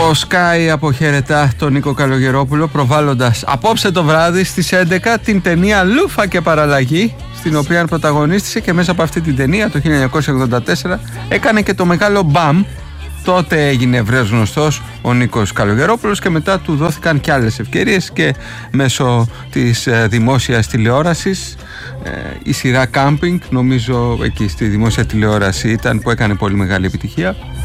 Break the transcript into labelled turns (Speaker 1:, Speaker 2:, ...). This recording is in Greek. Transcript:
Speaker 1: Το Sky αποχαιρετά τον Νίκο Καλογερόπουλο προβάλλοντας απόψε το βράδυ στις 11 την ταινία Λούφα και Παραλλαγή, στην οποία πρωταγωνίστησε και μέσα από αυτή την ταινία το 1984 έκανε και το μεγάλο μπαμ. Τότε έγινε ευρέως γνωστός ο Νίκος Καλογερόπουλος και μετά του δόθηκαν και άλλες ευκαιρίες και μέσω της δημόσιας τηλεόρασης. Η σειρά Camping, νομίζω εκεί στη δημόσια τηλεόραση ήταν, που έκανε πολύ μεγάλη επιτυχία.